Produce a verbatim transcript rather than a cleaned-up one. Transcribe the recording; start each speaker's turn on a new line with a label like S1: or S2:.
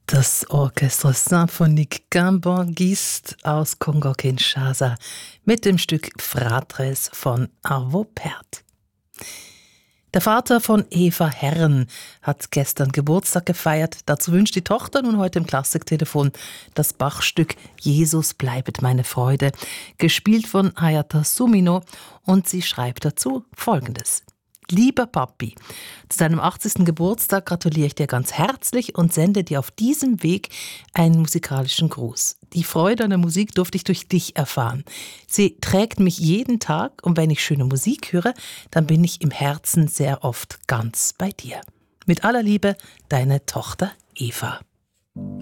S1: Das Orchestre Symphonique Gimban-Guist aus Kongo-Kinshasa mit dem Stück Fratres von Arvo Pärt. Der Vater von Eva Herren hat gestern Geburtstag gefeiert. Dazu wünscht die Tochter nun heute im Klassiktelefon das Bach-Stück Jesus bleibet meine Freude, gespielt von Hayata Sumino, und sie schreibt dazu Folgendes. Lieber Papi, zu deinem achtzigsten Geburtstag gratuliere ich dir ganz herzlich und sende dir auf diesem Weg einen musikalischen Gruß. Die Freude an der Musik durfte ich durch dich erfahren. Sie trägt mich jeden Tag, und wenn ich schöne Musik höre, dann bin ich im Herzen sehr oft ganz bei dir. Mit aller Liebe, deine Tochter Eva.